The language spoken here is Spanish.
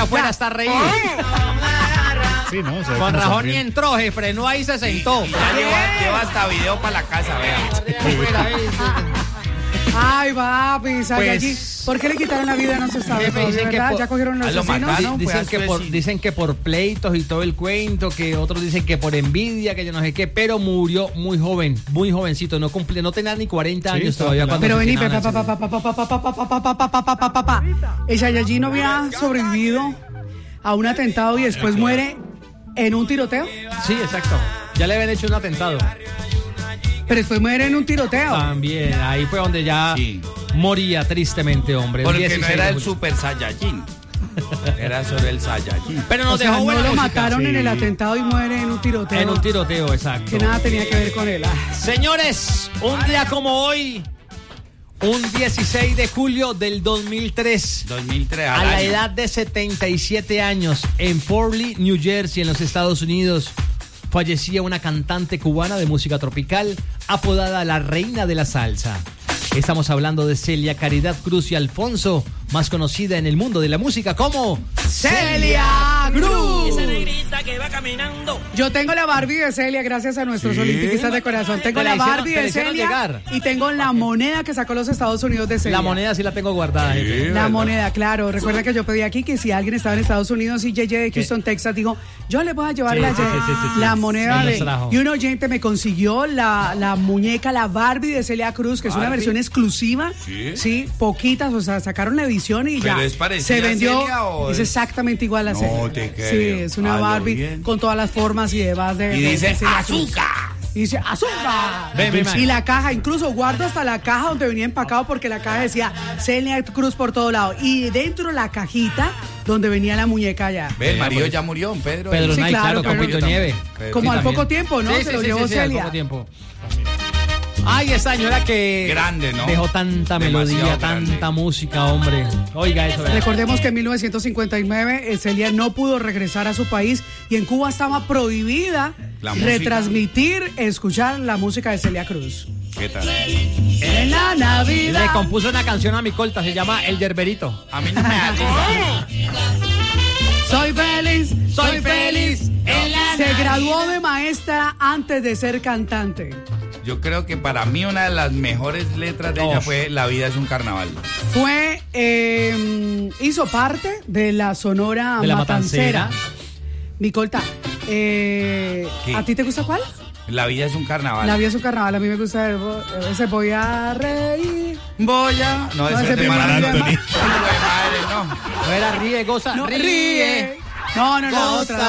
allá afuera está reído. Sí, ¿no? Con razón ni entró, se frenó ahí y se sentó. Ya lleva hasta video para la casa, vea. Ay, papi, Pues, ¿por qué le quitaron la vida? No se sabe, dicen que ¿verdad? por- Ya cogieron los lo asesinos. mataron. Dicen que por pleitos y todo el cuento, que otros dicen que por envidia, que yo no sé qué, pero murió muy joven, muy jovencito, no tenía ni 40 años todavía cuando Pero vení, asesinaron al señor. el Saiyajin no había sobrevivido a un atentado y después muere en un tiroteo. Sí, exacto. Ya le habían hecho un atentado. Pero después muere en un tiroteo. También, ahí fue donde ya Sí. moría tristemente, hombre. Porque no 16 era de el julio. Super Saiyajin. Era sobre el Saiyajin. Pero nos O sea, dejó no buena lo música. mataron en el atentado y muere en un tiroteo. En un tiroteo, exacto. Que nada tenía que ver con él. Señores, un día como hoy, un 16 de julio del 2003, 2003 a al la año. edad de 77 años, en Fort Lee, New Jersey, en los Estados Unidos, fallecía una cantante cubana de música tropical apodada la Reina de la Salsa. Estamos hablando de Celia Caridad Cruz y Alfonso, más conocida en el mundo de la música como Celia Cruz. Esa negrita que va caminando. Yo tengo la Barbie de Celia, gracias a nuestros olimpistas de corazón. Tengo Te la la hicieron- Barbie te la de hicieron Celia llegar. y tengo la moneda que sacó los Estados Unidos de Celia. La moneda sí la tengo guardada, jefe. La moneda, claro. Recuerda que yo pedí aquí que si alguien estaba en Estados Unidos y JJ de Houston, Texas, dijo, yo le voy a llevar Sí, la, sí, la sí. moneda Sí, de... nos trajo. Y un oyente me consiguió la muñeca, la Barbie de Celia Cruz, que es una ¿Barbie? versión exclusiva. Sí, poquitas, o sea, sacaron la edición y ¿Pero ya es parecida se vendió. a Celia o es es- exactamente igual a No Celia. te creo. Sí, es una A lo Barbie bien. con todas las formas y demás de... Y de dice Celia Cruz. azúcar. Y dice azúcar. Ven, ven, Y la caja, incluso guardo hasta la caja donde venía empacado porque la caja decía Celia Cruz por todo lado. Y dentro la cajita donde venía la muñeca ya. Ve, el marido ya murió, don Pedro. Pedro Sí, Nay, claro, claro, con pero- Pito Nieve. Como Sí, al también. poco tiempo, ¿no? Sí, Se lo sí, llevó sí, al Celia. poco tiempo. Ay, esta señora que Grande, ¿no? dejó tanta Demasiado melodía, grande. tanta música, hombre. Oiga eso. vea. Recordemos que en 1959 Celia no pudo regresar a su país y en Cuba estaba prohibida La música. retransmitir, escuchar la música de Celia Cruz. ¿Qué tal? En la Navidad. Le compuso una canción a mi colta, se llama El Yerberito. A mí no me da risa. Soy feliz, Soy feliz en la Se graduó de maestra antes de ser cantante. Yo creo que para mí una de las mejores letras de ella Uf. fue La vida es un carnaval. Fue, hizo parte de la Sonora De la Matancera. Matancera. Micolta, ¿a ti te gusta cuál? La vida es un carnaval. La vida es un carnaval, a mí me gusta ese voy a reír. Voy a... No, ese ese es de primo Mar Anthony. Anthony. Hijo de madre, no. No era ríe, goza, No, ríe. ríe. No, la Goza. otra.